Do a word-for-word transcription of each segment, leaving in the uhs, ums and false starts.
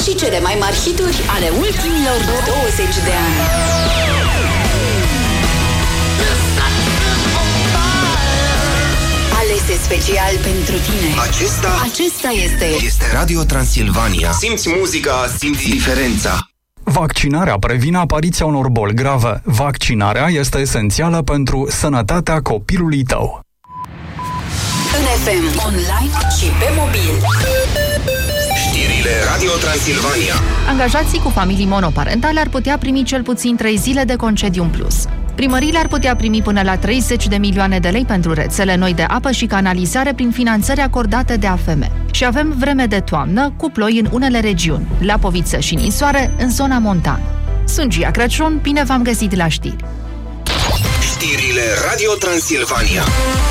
și cele mai mari hituri ale ultimilor douăzeci de ani. Alese special pentru tine. Acesta, Acesta este este Radio Transilvania. Simți muzica, simți diferența. Vaccinarea previne apariția unor boli grave. Vaccinarea este esențială pentru sănătatea copilului tău. în F M, online și pe mobil. Știrile Radio Transilvania. Angajații cu familii monoparentale ar putea primi cel puțin trei zile de concediu în plus. Primăriile ar putea primi până la treizeci de milioane de lei pentru rețele noi de apă și canalizare prin finanțări acordate de A F M. Și avem vreme de toamnă, cu ploi în unele regiuni, Lapoviță și Ninsoare, în zona montană. Sunt Gia Crăciun, bine v-am găsit la știri. Știrile Radio Transilvania.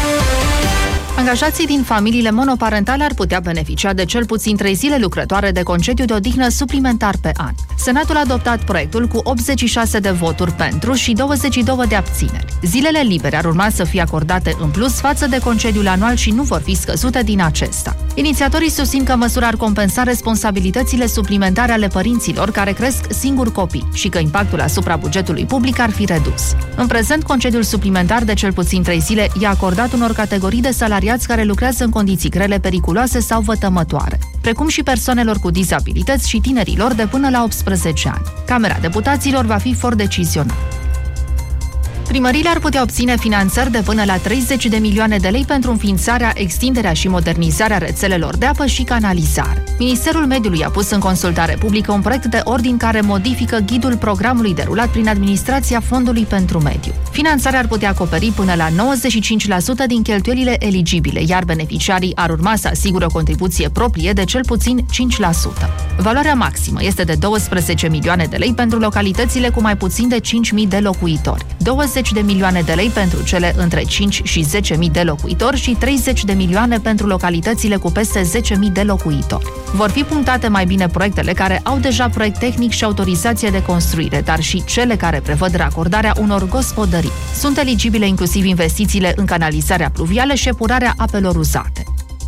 Angajații din familiile monoparentale ar putea beneficia de cel puțin trei zile lucrătoare de concediu de odihnă suplimentar pe an. Senatul a adoptat proiectul cu optzeci și șase de voturi pentru și douăzeci și două de abțineri. Zilele libere ar urma să fie acordate în plus față de concediul anual și nu vor fi scăzute din acesta. Inițiatorii susțin că măsura ar compensa responsabilitățile suplimentare ale părinților care cresc singuri copii și că impactul asupra bugetului public ar fi redus. În prezent, concediul suplimentar de cel puțin trei zile e acordat unor categorii de salariați care lucrează în condiții grele, periculoase sau vătămătoare, precum și persoanelor cu dizabilități și tinerilor de până la optsprezece ani. Camera Deputaților va fi for decizională. Primăriile ar putea obține finanțări de până la treizeci de milioane de lei pentru înființarea, extinderea și modernizarea rețelelor de apă și canalizare. Ministerul Mediului a pus în consultare publică un proiect de ordin care modifică ghidul programului derulat prin administrația Fondului pentru Mediu. Finanțarea ar putea acoperi până la nouăzeci și cinci la sută din cheltuielile eligibile, iar beneficiarii ar urma să asigure o contribuție proprie de cel puțin cinci la sută. Valoarea maximă este de douăsprezece milioane de lei pentru localitățile cu mai puțin de cinci mii de locuitori, douăzeci de milioane de lei pentru cele între cinci și zece mii de locuitori și treizeci de milioane pentru localitățile cu peste zece mii de locuitori. Vor fi punctate mai bine proiectele care au deja proiect tehnic și autorizație de construire, dar și cele care prevăd racordarea unor gospodării. Sunt eligibile inclusiv investițiile în canalizarea pluvială și epurarea apelor uzate.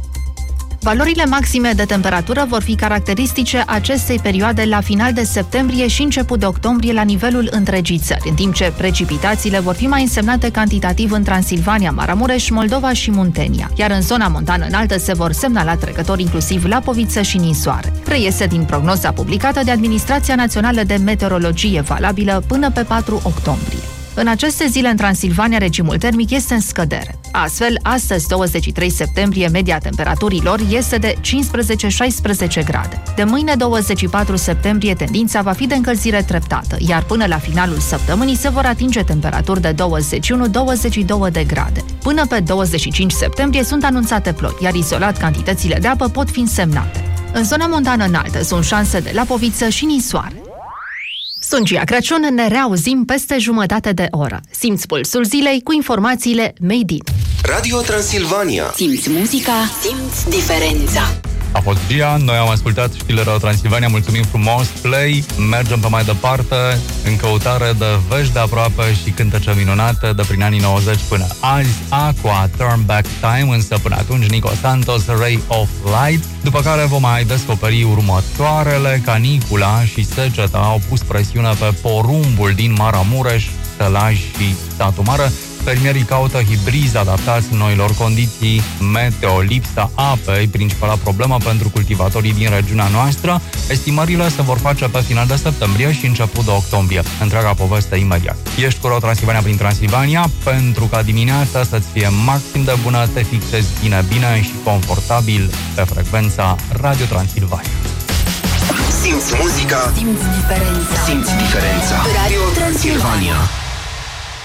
Valorile maxime de temperatură vor fi caracteristice acestei perioade la final de septembrie și început de octombrie la nivelul întregii țări, în timp ce precipitațiile vor fi mai însemnate cantitativ în Transilvania, Maramureș, Moldova și Muntenia, iar în zona montană înaltă se vor semnala trecători inclusiv Lapoviță și Ninsoare. Reiese din prognoza publicată de Administrația Națională de Meteorologie, valabilă până pe patru octombrie. În aceste zile, în Transilvania, regimul termic este în scădere. Astfel, astăzi, douăzeci și trei septembrie, media temperaturilor este de cincisprezece șaisprezece grade. De mâine, douăzeci și patru septembrie, tendința va fi de încălzire treptată, iar până la finalul săptămânii se vor atinge temperaturi de douăzeci și unu douăzeci și două de grade. Până pe douăzeci și cinci septembrie sunt anunțate ploi, iar izolat cantitățile de apă pot fi însemnate. În zona montană înaltă sunt șanse de Lapoviță și Ninsoare. Sunt Gia Crăciun, ne reauzim peste jumătate de oră. Simți pulsul zilei cu informațiile Made in Radio Transilvania. Simți muzica, simți diferența. A fost Gia, noi am ascultat știrile Radio Transilvania, mulțumim frumos, play, mergem pe mai departe în căutare de vești de aproape și cântece minunate de prin anii nouăzeci până azi. Aqua, Turn Back Time, însă până atunci Nico Santos, Ray of Light, după care vom mai descoperi următoarele. Canicula și seceta au pus presiune pe porumbul din Maramureș, Sălaj și Satu Mare. Fermierii caută hibrizi adaptați noilor condiții meteo. Lipsa apei, principala problemă pentru cultivatorii din regiunea noastră. Estimările se vor face pe final de septembrie și început de octombrie. Întreaga poveste imediat. Ești cu Radio Transilvania prin Transilvania, pentru ca dimineața să-ți fie maxim de bună, te fixezi bine, bine și confortabil pe frecvența Radio Transilvania. Simți muzica, Simți diferența. simți diferența. Radio Transilvania.